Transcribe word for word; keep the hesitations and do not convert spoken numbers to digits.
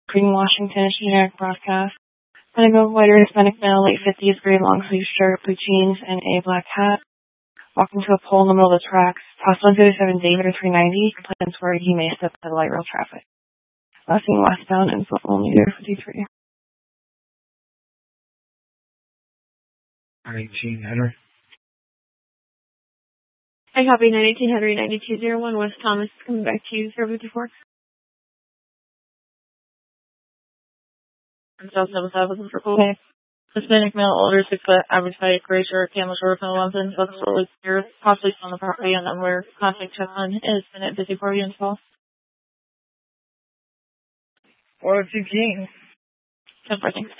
Green Washington, generic broadcast. Gonna go white or Hispanic male, late fifties, gray long sleeve shirt, blue jeans, and a black hat. Walking to a pole in the middle of the tracks. Past one thirty-seven David or three ninety. Complaints where he may step at light rail traffic. Last seen westbound and only there fifty-three. nineteen Henry. I copy nine eighteen Henry ninety-two oh one West Thomas coming back to you, zero fifty-four. I'm South seven five looking for cool. Okay. Hispanic male, older, six foot, average height, gray shirt, camel short, no lumpen, looks forward here, possibly on the property, and then where contact check on is minute busy for you install. Or two jeans. ten four, thanks.